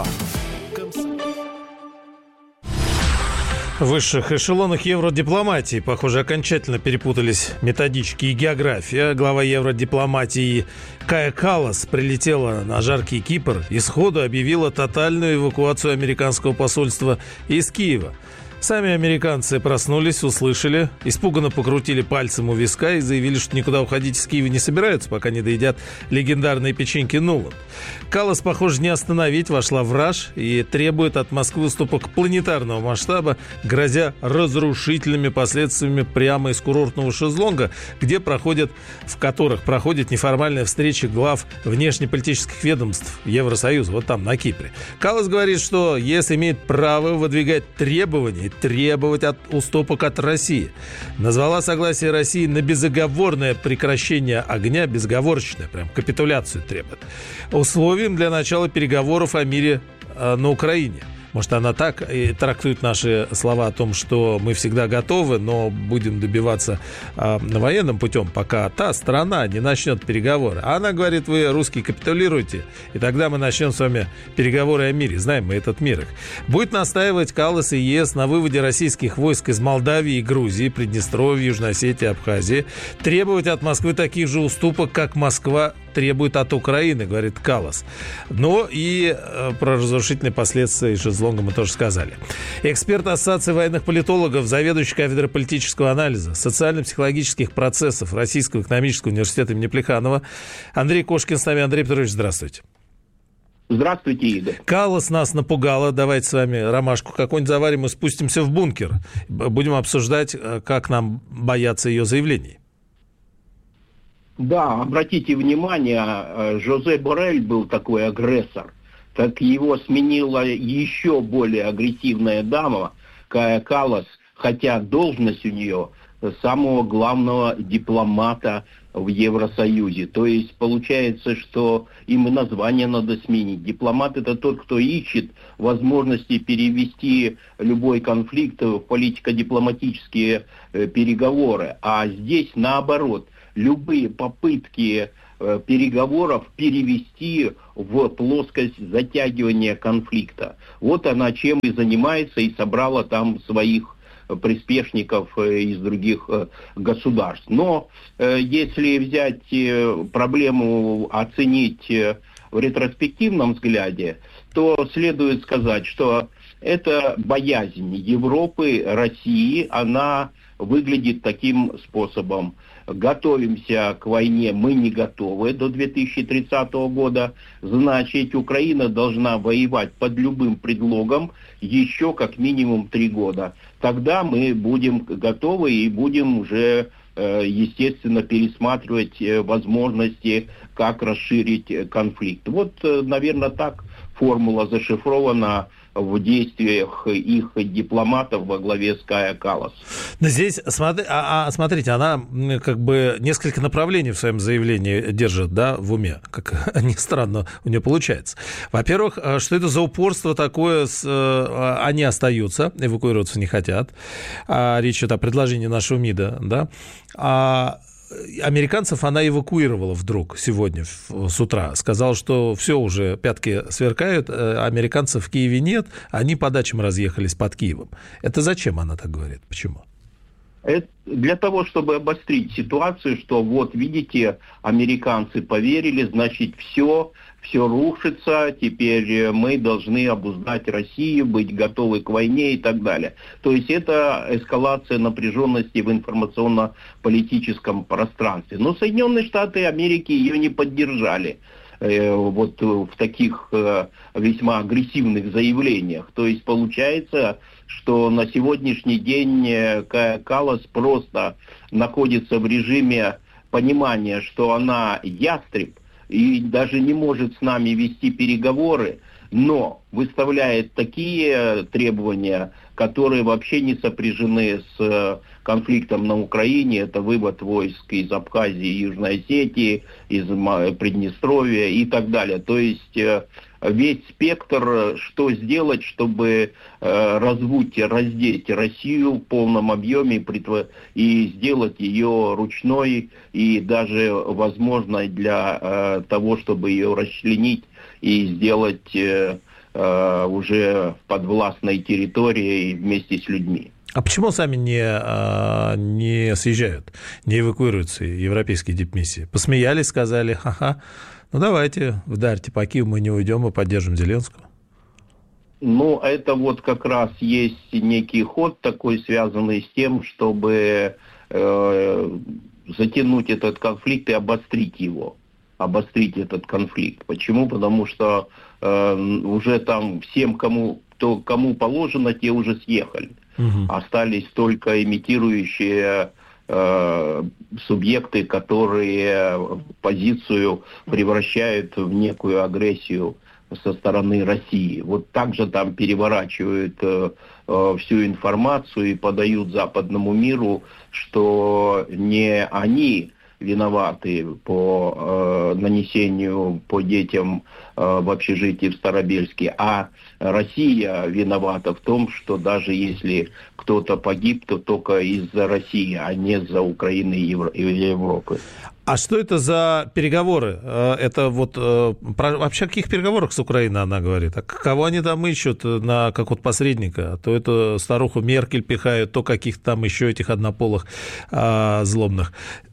В высших эшелонах евродипломатии, похоже, окончательно перепутались методички и география. Глава евродипломатии Кая Каллас прилетела на жаркий Кипр и сходу объявила тотальную эвакуацию американского посольства из Киева. Сами американцы проснулись, услышали, испуганно покрутили пальцем у виска и заявили, что никуда уходить из Киева не собираются, пока не доедят легендарные печеньки Нуланд. Каллас, похоже, не остановить, вошла в раж и требует от Москвы уступок планетарного масштаба, грозя разрушительными последствиями прямо из курортного шезлонга, где проходят, в которых проходят неформальные встречи глав внешнеполитических ведомств Евросоюза, вот там, на Кипре. Каллас говорит, что ЕС имеет право выдвигать требования, требовать от уступок от России. Назвала согласие России на безоговорное прекращение огня, безоговорочное, прям капитуляцию требует, условием для начала переговоров о мире э, на Украине. Может, она так и трактует наши слова о том, что мы всегда готовы, но будем добиваться э, военным путем, пока та страна не начнет переговоры. А она говорит, вы, русские, капитулируйте, и тогда мы начнем с вами переговоры о мире. Знаем мы этот мир их. Будет настаивать Каллас и ЕС на выводе российских войск из Молдавии и Грузии, Приднестровья, Южной Осетии, Абхазии, требовать от Москвы таких же уступок, как Москва требует от Украины, говорит Каллас. Ну и э, про разрушительные последствия шезлонга мы тоже сказали. Эксперт Ассоциации военных политологов, заведующий кафедрой политического анализа, социально-психологических процессов Российского экономического университета имени Плеханова Андрей Кошкин с нами. Андрей Петрович, здравствуйте. Здравствуйте, Игорь. Каллас нас напугала. Давайте с вами ромашку какую-нибудь заварим и спустимся в бункер. Будем обсуждать, как нам бояться ее заявлений. Да, обратите внимание, Жозе Боррель был такой агрессор. Так его сменила еще более агрессивная дама, Кая Каллас, хотя должность у нее самого главного дипломата в Евросоюзе. То есть получается, что им и название надо сменить. Дипломат — это тот, кто ищет возможности перевести любой конфликт в политико-дипломатические э, переговоры. А здесь наоборот, любые попытки э, переговоров перевести в плоскость затягивания конфликта. Вот она чем и занимается, и собрала там своих приспешников из других государств. Но э, если взять э, проблему, оценить э, в ретроспективном взгляде, то следует сказать, что это боязнь Европы, России, она выглядит таким способом. Готовимся к войне, мы не готовы до две тысячи тридцатого года, значит, Украина должна воевать под любым предлогом еще как минимум три года. Тогда мы будем готовы и будем уже, естественно, пересматривать возможности, как расширить конфликт. Вот, наверное, так формула зашифрована в действиях их дипломатов во главе с Кая Каллас. Но здесь, смотри, а, а, смотрите, она как бы несколько направлений в своем заявлении держит, да, в уме, как ни странно у нее получается. Во-первых, что это за упорство такое, с, они остаются, эвакуироваться не хотят, а речь идет о предложении нашего МИДа, да, а американцев она эвакуировала вдруг сегодня с утра. Сказала, что все уже, пятки сверкают, американцев в Киеве нет, они по дачам разъехались под Киевом. Это зачем она так говорит? Почему? Это для того, чтобы обострить ситуацию, что вот, видите, американцы поверили, значит, все, все рушится, теперь мы должны обуздать Россию, быть готовы к войне и так далее. То есть это эскалация напряженности в информационно-политическом пространстве. Но Соединенные Штаты Америки ее не поддержали э, вот в таких э, весьма агрессивных заявлениях. То есть получается, что на сегодняшний день Кая Каллас просто находится в режиме понимания, что она ястреб и даже не может с нами вести переговоры, но выставляет такие требования, которые вообще не сопряжены с конфликтом на Украине. Это вывод войск из Абхазии и Южной Осетии, из Приднестровья и так далее. То есть весь спектр, что сделать, чтобы развуть, раздеть Россию в полном объеме и сделать ее ручной и даже возможной для того, чтобы ее расчленить и сделать уже подвластной территорией вместе с людьми. А почему сами не, не съезжают, не эвакуируются европейские дипмиссии? Посмеялись, сказали, ха-ха, ну давайте, вдарьте по Киеву, мы не уйдем, мы поддержим Зеленского. Ну, это вот как раз есть некий ход такой, связанный с тем, чтобы э, затянуть этот конфликт и обострить его. Обострить этот конфликт. Почему? Потому что э, уже там всем, кому, кто, кому положено, те уже съехали. Угу. Остались только имитирующие э, субъекты, которые позицию превращают в некую агрессию со стороны России. Вот так же там переворачивают э, э, всю информацию и подают западному миру, что не они виноваты по э, нанесению по детям э, в общежитии в Старобельске, а Россия виновата в том, что даже если кто-то погиб, то только из-за России, а не из-за Украины и Европы. А что это за переговоры? Это вот про, вообще о каких переговорах с Украиной она говорит? А кого они там ищут на, как вот посредника? То это старуху Меркель пихают, то каких-то там еще этих однополых а, злобных.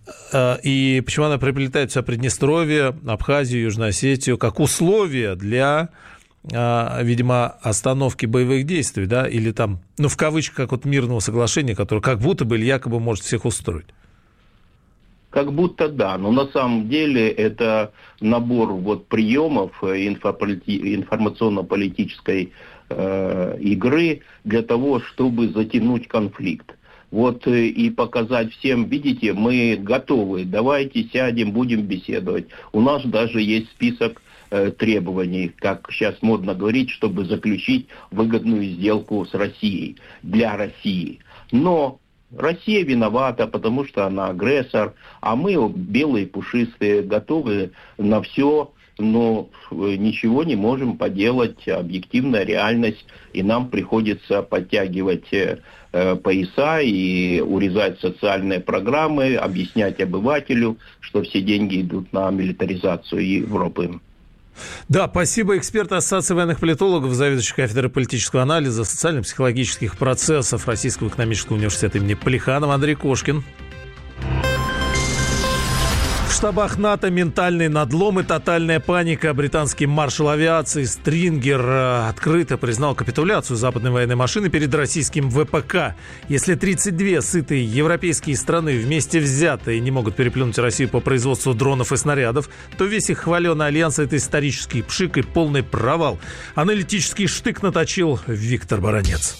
И почему она приплетает все Приднестровье, Абхазию, Южную Осетию как условие для, видимо, остановки боевых действий, да, или там, ну, в кавычках, как вот мирного соглашения, которое как будто бы или якобы может всех устроить. Как будто да, но на самом деле это набор вот приемов информационно-политической э, игры для того, чтобы затянуть конфликт. Вот и показать всем, видите, мы готовы, давайте сядем, будем беседовать. У нас даже есть список э, требований, как сейчас модно говорить, чтобы заключить выгодную сделку с Россией, для России. Но Россия виновата, потому что она агрессор, а мы, белые пушистые, готовы на все, но ничего не можем поделать, объективная реальность, и нам приходится подтягивать э, пояса и урезать социальные программы, объяснять обывателю, что все деньги идут на милитаризацию Европы. Да, спасибо. Эксперт Ассоциации военных политологов, заведующий кафедрой политического анализа, социально-психологических процессов Российского экономического университета имени Плеханова Андрей Кошкин. В штабах НАТО ментальный надлом и тотальная паника. Британский маршал авиации Стрингер открыто признал капитуляцию западной военной машины перед российским ВПК. Если тридцать две сытые европейские страны вместе взятые не могут переплюнуть Россию по производству дронов и снарядов, то весь их хваленый альянс — это исторический пшик и полный провал. Аналитический штык наточил Виктор Баранец.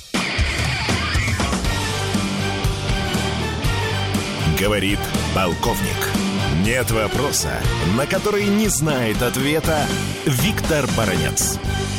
Говорит полковник. Нет вопроса, на который не знает ответа Виктор Баранец.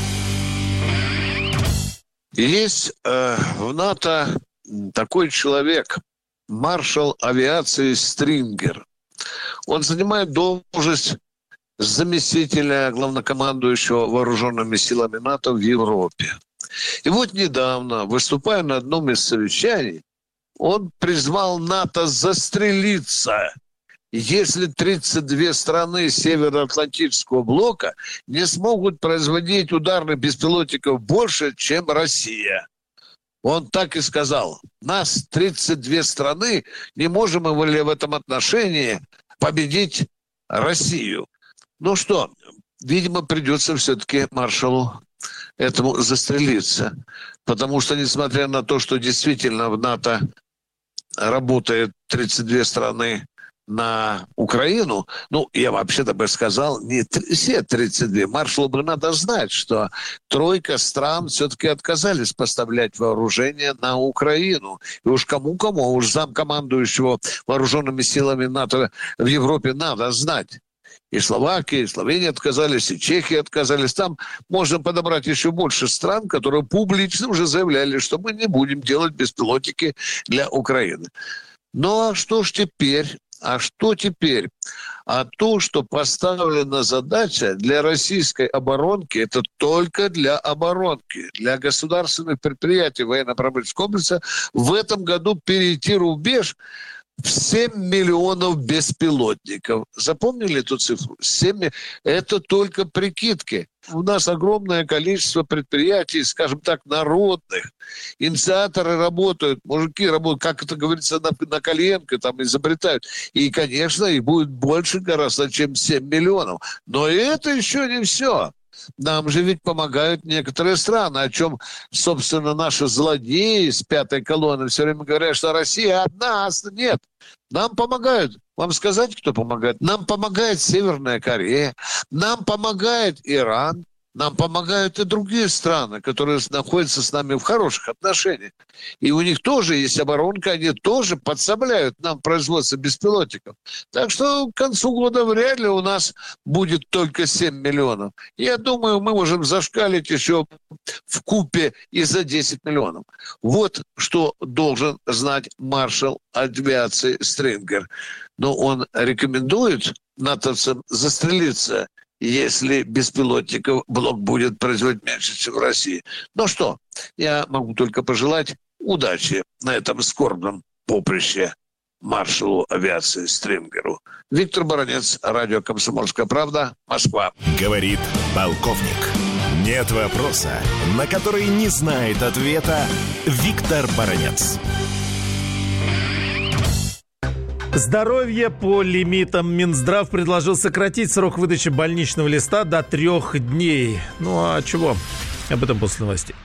Есть э, в НАТО такой человек, маршал авиации Стрингер. Он занимает должность заместителя главнокомандующего вооруженными силами НАТО в Европе. И вот недавно, выступая на одном из совещаний, он призвал НАТО застрелиться, если тридцать две страны Североатлантического блока не смогут производить ударных беспилотников больше, чем Россия. Он так и сказал. Нас тридцать две страны, не можем мы ли в этом отношении победить Россию. Ну что, видимо, придется все-таки маршалу этому застрелиться. Потому что, несмотря на то, что действительно в НАТО работает тридцать две страны на Украину, ну, я вообще-то бы сказал, не все тридцать две. Маршалу бы надо знать, что тройка стран все-таки отказались поставлять вооружение на Украину. И уж кому-кому, уж замкомандующего вооруженными силами НАТО в Европе надо знать. И Словакия, и Словения отказались, и Чехия отказались. Там можно подобрать еще больше стран, которые публично уже заявляли, что мы не будем делать беспилотники для Украины. Ну, а что ж теперь? А что теперь? А то, что поставлена задача для российской оборонки, это только для оборонки, для государственных предприятий военно-промышленного комплекса в этом году перейти рубеж в семь миллионов беспилотников. Запомнили эту цифру? семь Это только прикидки. У нас огромное количество предприятий, скажем так, народных. Инициаторы работают, мужики работают, как это говорится, на, на коленке, там изобретают. И, конечно, их будет больше гораздо, чем семь миллионов. Но это еще не все. Нам же ведь помогают некоторые страны, о чем, собственно, наши злодеи с пятой колонны все время говорят, что Россия одна, а нет. Нам помогают. Вам сказать, кто помогает? Нам помогает Северная Корея, нам помогает Иран, нам помогают и другие страны, которые находятся с нами в хороших отношениях. И у них тоже есть оборонка, они тоже подсобляют нам производство беспилотников. Так что к концу года вряд ли у нас будет только семь миллионов. Я думаю, мы можем зашкалить еще вкупе и за десять миллионов. Вот что должен знать маршал авиации Стрингер. Но он рекомендует натовцам застрелиться, если беспилотников блок будет производить меньше, чем в России. Ну что, я могу только пожелать удачи на этом скорбном поприще маршалу авиации Стрингеру. Виктор Баранец, радио «Комсомольская правда», Москва. Говорит полковник. Нет вопроса, на который не знает ответа Виктор Баранец. Здоровье по лимитам. Минздрав предложил сократить срок выдачи больничного листа до трех дней. Ну а чего? Об этом после новостей.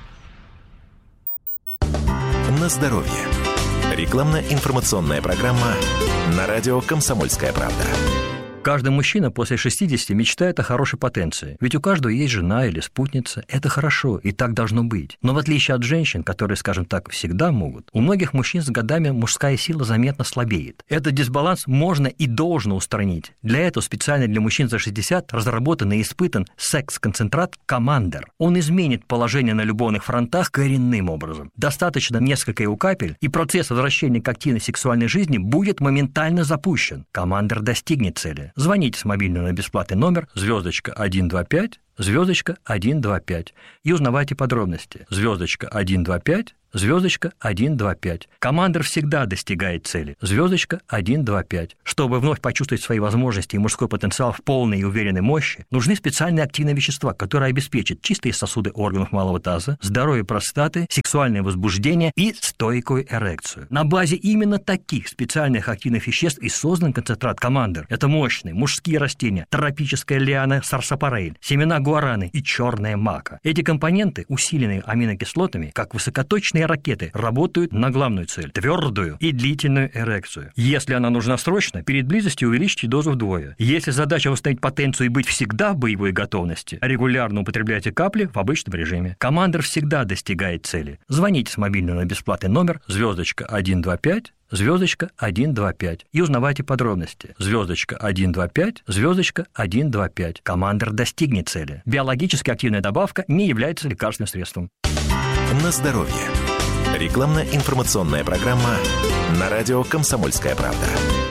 На здоровье. Рекламно-информационная программа на радио «Комсомольская правда». Каждый мужчина после шестидесяти мечтает о хорошей потенции. Ведь у каждого есть жена или спутница. Это хорошо, и так должно быть. Но в отличие от женщин, которые, скажем так, всегда могут, у многих мужчин с годами мужская сила заметно слабеет. Этот дисбаланс можно и должно устранить. Для этого специально для мужчин за шестьдесят разработан и испытан секс-концентрат «Командер». Он изменит положение на любовных фронтах коренным образом. Достаточно несколько его капель, и процесс возвращения к активной сексуальной жизни будет моментально запущен. «Командер» достигнет цели. Звоните с мобильного на бесплатный номер звездочка один два пять, звездочка один два пять и узнавайте подробности. Звездочка один два пять, звездочка один два пять. «Командер» всегда достигает цели. Звездочка один два пять. Чтобы вновь почувствовать свои возможности и мужской потенциал в полной и уверенной мощи, нужны специальные активные вещества, которые обеспечат чистые сосуды органов малого таза, здоровье простаты, сексуальное возбуждение и стойкую эрекцию. На базе именно таких специальных активных веществ и создан концентрат «Командер». Это мощные мужские растения, тропическая лиана сарсапарель, семена гуараны и черная мака. Эти компоненты, усиленные аминокислотами, как высокоточные ракеты, работают на главную цель – твердую и длительную эрекцию. Если она нужна срочно, перед близостью увеличьте дозу вдвое. Если задача восстановить потенцию и быть всегда в боевой готовности, регулярно употребляйте капли в обычном режиме. «Командер» всегда достигает цели. Звоните с мобильного на бесплатный номер звездочка один два пять, звездочка один два пять и узнавайте подробности. Звездочка один два пять, звездочка один два пять. «Командер» достигнет цели. Биологически активная добавка не является лекарственным средством. На здоровье. Рекламно-информационная программа на радио «Комсомольская правда».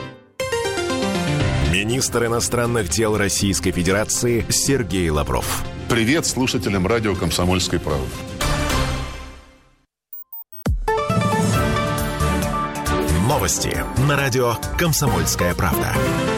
Министр иностранных дел Российской Федерации Сергей Лавров. Привет слушателям радио «Комсомольской правды». Новости на радио «Комсомольская правда».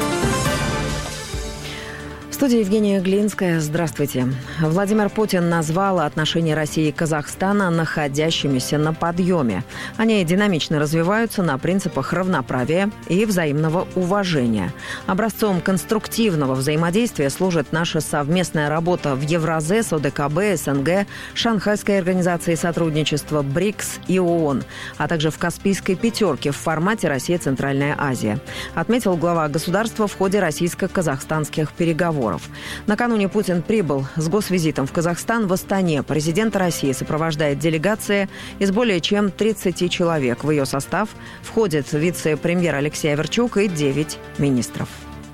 В студии Евгения Глинская. Здравствуйте. Владимир Путин назвал отношения России и Казахстана находящимися на подъеме. Они динамично развиваются на принципах равноправия и взаимного уважения. Образцом конструктивного взаимодействия служит наша совместная работа в Евразес, ОДКБ, СНГ, Шанхайской организации сотрудничества, БРИКС и ООН, а также в Каспийской пятерке в формате Россия-Центральная Азия, отметил глава государства в ходе российско-казахстанских переговоров. Накануне Путин прибыл с госвизитом в Казахстан в Астане. Президента России сопровождает делегация из более чем тридцати человек. В ее состав входит вице-премьер Алексей Аверчук и девять министров.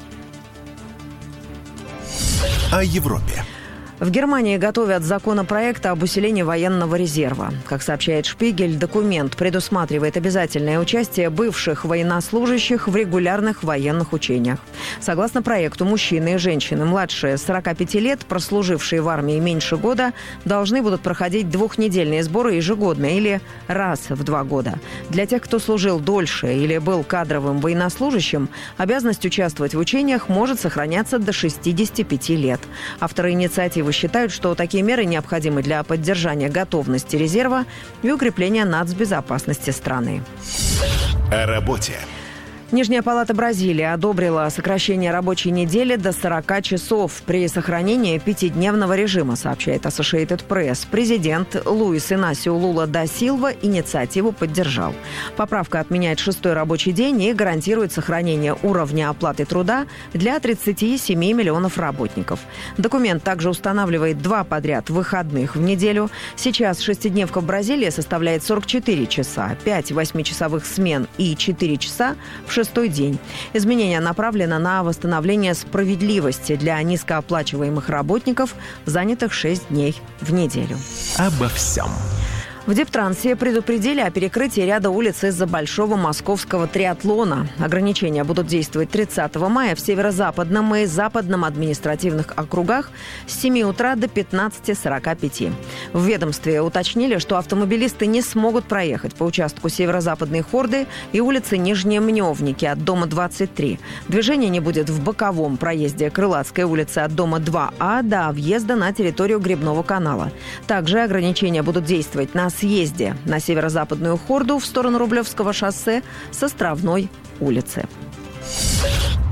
О Европе. В Германии готовят законопроект об усилении военного резерва. Как сообщает «Шпигель», документ предусматривает обязательное участие бывших военнослужащих в регулярных военных учениях. Согласно проекту, мужчины и женщины младше сорока пяти лет, прослужившие в армии меньше года, должны будут проходить двухнедельные сборы ежегодно или раз в два года. Для тех, кто служил дольше или был кадровым военнослужащим, обязанность участвовать в учениях может сохраняться до шестидесяти пяти лет. Авторы инициативы считают, что такие меры необходимы для поддержания готовности резерва и укрепления нацбезопасности страны. О работе. Нижняя палата Бразилии одобрила сокращение рабочей недели до сорока часов при сохранении пятидневного режима, сообщает Associated Press. Президент Луис Инасио Лула да Силва инициативу поддержал. Поправка отменяет шестой рабочий день и гарантирует сохранение уровня оплаты труда для тридцати семи миллионов работников. Документ также устанавливает два подряд выходных в неделю. Сейчас шестидневка в Бразилии составляет сорок четыре часа, пять восьмичасовых смен и четыре часа в шестой день. Изменение направлено на восстановление справедливости для низкооплачиваемых работников, занятых шесть дней в неделю. Обо всем. В Дептрансе предупредили о перекрытии ряда улиц из-за большого московского триатлона. Ограничения будут действовать тридцатого мая в северо-западном и западном административных округах с семи утра до пятнадцати сорока пяти. В ведомстве уточнили, что автомобилисты не смогут проехать по участку северо-западной Хорды и улицы Нижние Мневники от дома двадцать три. Движение не будет в боковом проезде Крылатской улицы от дома два А до въезда на территорию Грибного канала. Также ограничения будут действовать на съезде на северо-западную Хорду в сторону Рублевского шоссе с Островной улицы.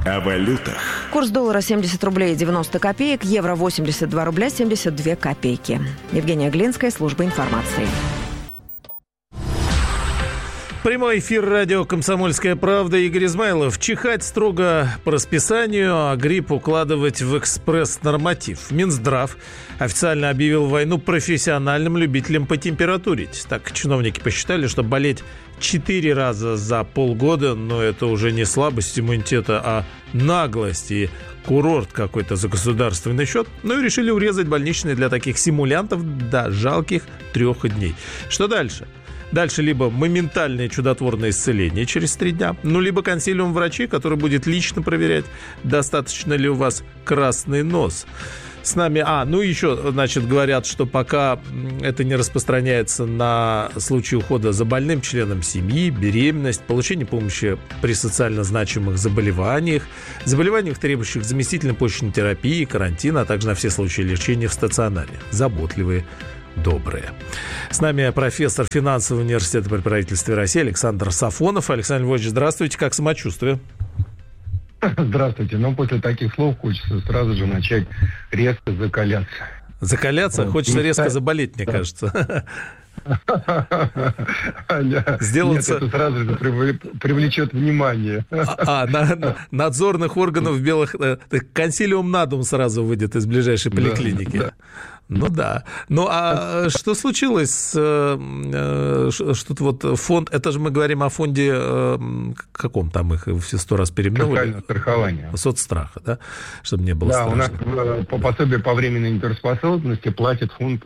О валютах. Курс доллара семьдесят рублей девяносто копеек, евро восемьдесят два рубля семьдесят две копейки. Евгения Глинская, служба информации. Прямой эфир радио «Комсомольская правда». Игорь Измайлов. Чихать строго по расписанию, а грипп укладывать в экспресс-норматив. Минздрав официально объявил войну профессиональным любителям потемпературить. Так, чиновники посчитали, что болеть четыре раза за полгода, но это уже не слабость иммунитета, а наглость и курорт какой-то за государственный счет. Ну и решили урезать больничные для таких симулянтов до жалких трех дней. Что дальше? Дальше либо моментальное чудотворное исцеление через три дня, ну, либо консилиум врачей, который будет лично проверять, достаточно ли у вас красный нос. С нами... А, ну, еще, значит, говорят, что пока это не распространяется на случай ухода за больным членом семьи, беременность, получение помощи при социально значимых заболеваниях, заболеваниях, требующих заместительной почечной терапии, карантина, а также на все случаи лечения в стационаре. Заботливые, добрые. С нами профессор финансового университета при правительстве России Александр Сафонов. Александр Львович, здравствуйте. Как самочувствие? Здравствуйте. Ну, после таких слов хочется сразу же начать резко закаляться. Закаляться? Хочется резко заболеть, мне кажется. Сделаться... Нет, это сразу же привлечет внимание. А, на, надзорных органов белых... Консилиум Надум сразу выйдет из ближайшей поликлиники. Да, да. Ну да. Ну а что случилось с... Что-то вот фонд... Это же мы говорим о фонде... Каком там их все сто раз переименовали? Страхование. Соцстраха, да? Чтобы не было да, страшно. У нас по пособию по временной нетрудоспособности платит фонд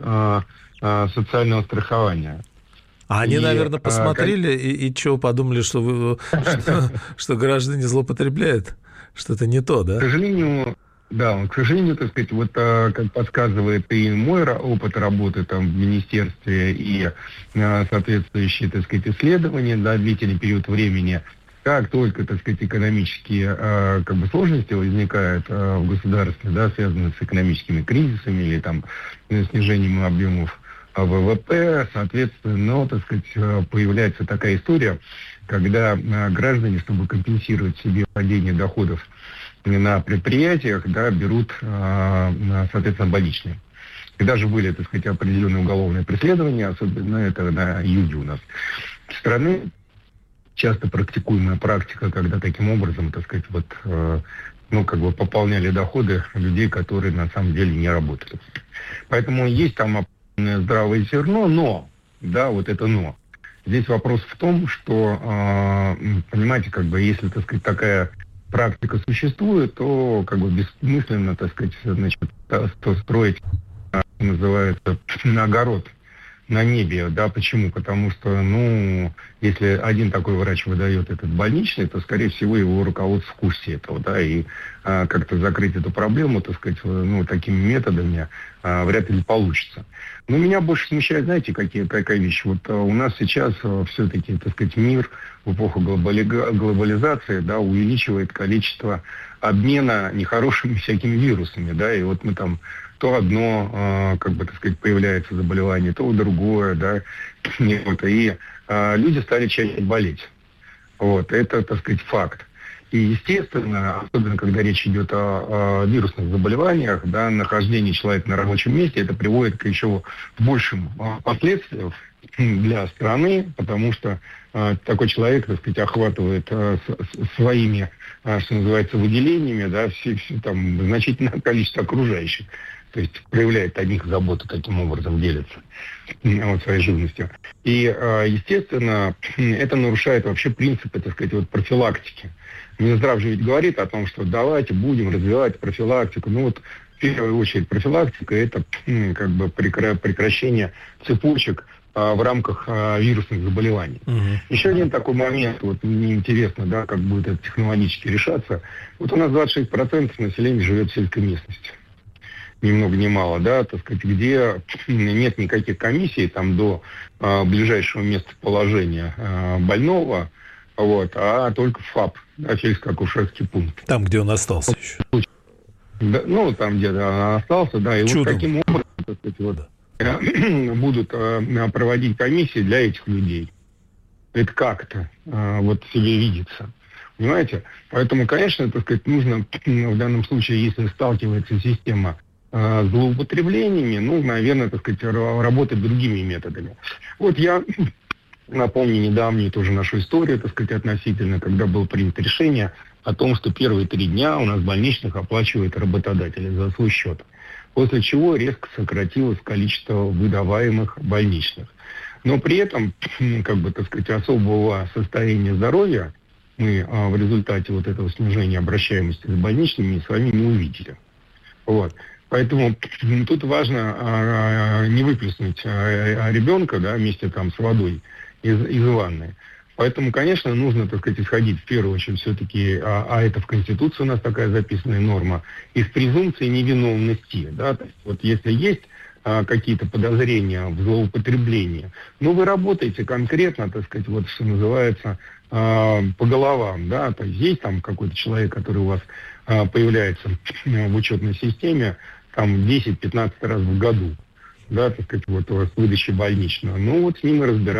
социального страхования. А они, и, наверное, посмотрели а, и, и что, подумали, что, вы, что, что граждане злоупотребляют? Что-то не то, да? К сожалению, да, к сожалению, так сказать, вот как подсказывает и мой опыт работы там в министерстве, и соответствующие, так сказать, исследования, да, длительный период времени, как только, так сказать, экономические как бы сложности возникают в государстве, да, связанные с экономическими кризисами или там снижением объемов ВВП, соответственно, ну, так сказать, появляется такая история, когда граждане, чтобы компенсировать себе падение доходов на предприятиях, да, берут, соответственно, больничные. И даже были, так сказать, определенные уголовные преследования, особенно это на юге у нас страны. Часто практикуемая практика, когда таким образом, так сказать, вот, ну, как бы пополняли доходы людей, которые на самом деле не работали. Поэтому есть там здравое зерно, но, да, вот это но. Здесь вопрос в том, что, понимаете, как бы, если, так сказать, такая практика существует, то, как бы, бессмысленно, так сказать, значит, строить, называется, огород на небе, да, почему? Потому что, ну, если один такой врач выдает этот больничный, то, скорее всего, его руководство в курсе этого, да, и а, как-то закрыть эту проблему, так сказать, ну, такими методами а, вряд ли получится. Но меня больше смущает, знаете, какие, какая вещь? Вот а, у нас сейчас а, все-таки, так сказать, мир в эпоху глобали... глобализации, да, увеличивает количество обмена нехорошими всякими вирусами, да, и вот мы там то одно, э, как бы, так сказать, появляется заболевание, то другое, да, и, вот, и э, люди стали чаще болеть. Вот, это, так сказать, факт. И, естественно, особенно когда речь идет о, о вирусных заболеваниях, да, нахождение человека на рабочем месте, это приводит к еще большим э, последствиям для страны, потому что э, такой человек, так сказать, охватывает э, с, своими, э, что называется, выделениями, да, все, все, там, значительное количество окружающих. То есть проявляет о них заботу, таким образом делится вот, своей живностью. И, естественно, это нарушает вообще принципы, так сказать, вот, профилактики. Минздрав же ведь говорит о том, что давайте будем развивать профилактику. Ну вот, в первую очередь, профилактика – это как бы прекращение цепочек в рамках вирусных заболеваний. Угу. Еще один такой момент, вот мне интересно, да, как будет это технологически решаться. Вот у нас двадцать шесть процентов населения живет в сельской местности. Ни много ни мало, да, так сказать, где нет никаких комиссий там до а, ближайшего местоположения а, больного, вот, а только ФАП, да, сельско-акушерский пункт. Там, где он остался еще. Да, ну, там, где он остался, да, и Чудом. Вот таким образом, так сказать, вот, будут а, проводить комиссии для этих людей. Это как-то а, вот себе видится. Понимаете? Поэтому, конечно, так сказать, нужно в данном случае, если сталкивается система э, с злоупотреблениями, ну, наверное, так сказать, работать другими методами. Вот я напомню недавнюю тоже нашу историю, так сказать, относительно, когда было принято решение о том, что первые три дня у нас больничных оплачивает работодатель за свой счет. После чего резко сократилось количество выдаваемых больничных. Но при этом, как бы, так сказать, особого состояния здоровья мы а, в результате вот этого снижения обращаемости с больничными с вами не увидели. Вот. Поэтому тут важно а, а, не выплеснуть а, а ребенка, да, вместе там с водой из, из ванны. Поэтому, конечно, нужно, так сказать, исходить в первую очередь все-таки, а, а это в Конституции у нас такая записанная норма, из презумпции невиновности. Да? То есть, вот если есть а, какие-то подозрения в злоупотреблении, но вы работаете конкретно, так сказать, вот что называется, а, по головам. Да? То есть есть там какой-то человек, который у вас а, появляется в учетной системе там десять-пятнадцать раз в году, да, так сказать, вот у вас выдача больничного. Ну вот с ним и разбираться.